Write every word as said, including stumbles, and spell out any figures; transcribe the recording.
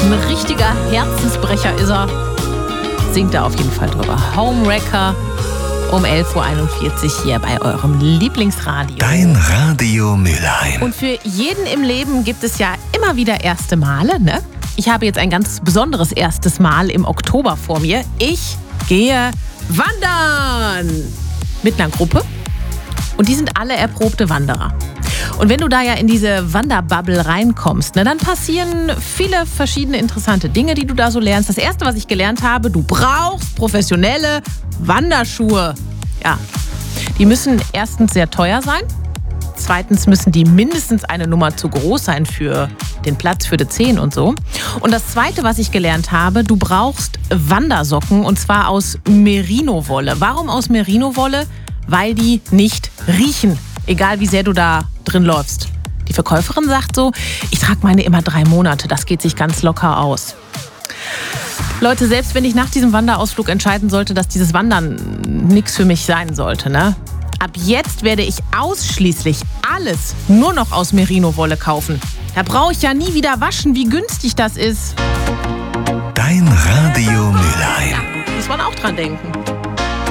Ein richtiger Herzensbrecher ist er. Singt er auf jeden Fall drüber. Homewrecker um elf Uhr einundvierzig hier bei eurem Lieblingsradio. Dein Radio Mülheim. Und für jeden im Leben gibt es ja immer wieder erste Male, ne? Ich habe jetzt ein ganz besonderes erstes Mal im Oktober vor mir. Ich gehe wandern mit einer Gruppe und die sind alle erprobte Wanderer. Und wenn du da ja in diese Wanderbubble reinkommst, ne, dann passieren viele verschiedene interessante Dinge, die du da so lernst. Das Erste, was ich gelernt habe, du brauchst professionelle Wanderschuhe. Ja, die müssen erstens sehr teuer sein. Zweitens müssen die mindestens eine Nummer zu groß sein für den Platz für die Zehen und so. Und das Zweite, was ich gelernt habe, du brauchst Wandersocken und zwar aus Merino-Wolle. Warum aus Merino-Wolle? Weil die nicht riechen, egal wie sehr du da drin läufst. Die Verkäuferin sagt so, ich trage meine immer drei Monate, das geht sich ganz locker aus. Leute, selbst wenn ich nach diesem Wanderausflug entscheiden sollte, dass dieses Wandern nichts für mich sein sollte, ne? Ab jetzt werde ich ausschließlich alles nur noch aus Merino-Wolle kaufen. Da brauche ich ja nie wieder waschen, wie günstig das ist. Dein Radio Mülheim. Ja, muss man auch dran denken.